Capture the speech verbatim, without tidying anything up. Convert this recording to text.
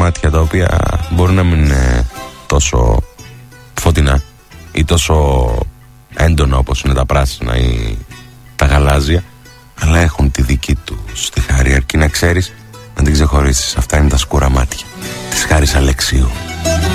μάτια, τα οποία μπορεί να μην είναι τόσο φωτεινά ή τόσο έντονα όπως είναι τα πράσινα ή τα γαλάζια, αλλά έχουν τη δική τους τη χάρη, αρκεί να ξέρεις να την ξεχωρίσεις. Αυτά είναι τα σκούρα μάτια της Χάρης Αλεξίου.